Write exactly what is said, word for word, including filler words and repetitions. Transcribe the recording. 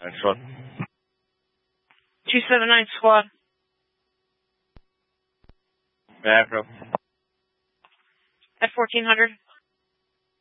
Next one. two seven nine squad. Macro. At fourteen hundred.